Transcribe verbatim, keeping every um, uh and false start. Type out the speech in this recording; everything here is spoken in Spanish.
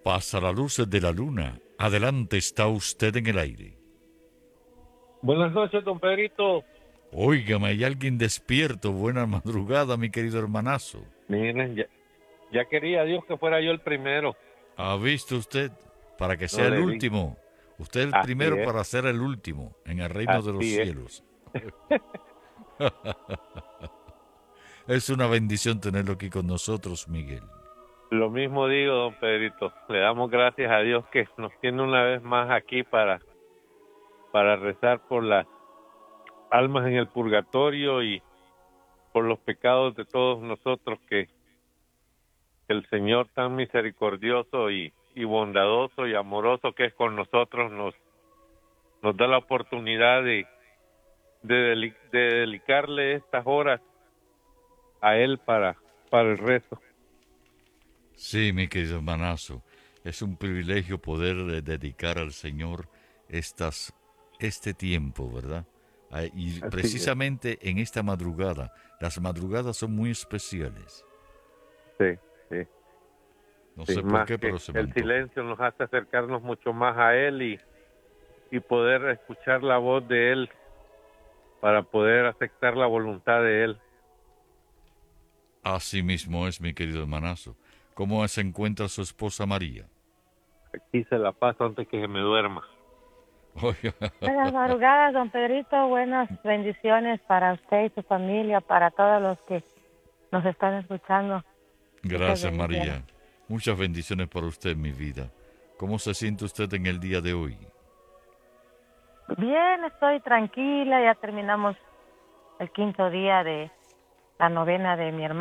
Pasa la luz de la luna. Adelante, está usted en el aire. Buenas noches, don Pedrito. Óigame, hay alguien despierto. Buena madrugada, mi querido hermanazo. Miren, ya, ya quería Dios que fuera yo el primero. ¿Ha visto usted? Para que No sea el le di. último. Usted es el Así primero es, para ser el último en el reino de los así es. cielos. Es una bendición tenerlo aquí con nosotros, Miguel. Lo mismo digo, don Pedrito. Le damos gracias a Dios que nos tiene una vez más aquí para, para rezar por las almas en el purgatorio y por los pecados de todos nosotros, que el Señor tan misericordioso y, y bondadoso y amoroso que es con nosotros nos, nos da la oportunidad de, de, deli- de dedicarle estas horas a Él para, para el rezo. Sí, mi querido hermanazo. Es un privilegio poder eh, dedicar al Señor estas, este tiempo, ¿verdad? Ah, y Así es. precisamente en esta madrugada. Las madrugadas son muy especiales. Sí, sí, No sí. sé por Más qué, que pero se me el antoja. silencio nos hace acercarnos mucho más a Él y, y poder escuchar la voz de Él para poder aceptar la voluntad de Él. Así mismo es, mi querido hermanazo. ¿Cómo se encuentra su esposa María? Aquí se la paso antes que se me duerma. Oiga, Buenas madrugadas, don Pedrito. Buenas bendiciones para usted y su familia, para todos los que nos están escuchando. Muchas gracias, bendiciones. María. Muchas bendiciones para usted, mi vida. ¿Cómo se siente usted en el día de hoy? Bien, estoy tranquila. Ya terminamos el quinto día de la novena de mi hermano.